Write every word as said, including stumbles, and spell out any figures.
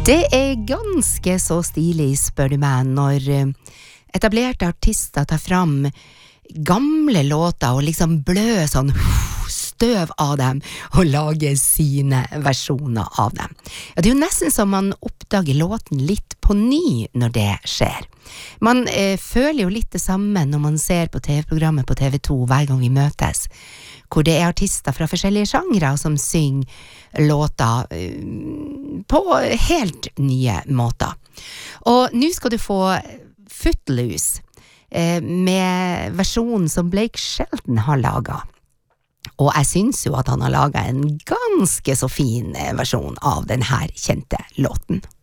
Det er ganske så stilig, spør du meg, når etablerte artister tar fram gamle låter og liksom blø sånn støv av dem og lager sine versjoner av dem. Ja, det er jo nesten som man oppdager låten litt på ny når det skjer. Man eh, føler jo litt det samme når man ser på T V-programmet på T V to hver gang vi møtes, hvor det er artister fra forskjellige sjangre som synger låter uh, på helt nye måter. Og nå skal du få Footloose uh, med versjonen som Blake Shelton har laget. Og jeg synes jo at han har laget en ganske så fin versjon av den her kjente låten.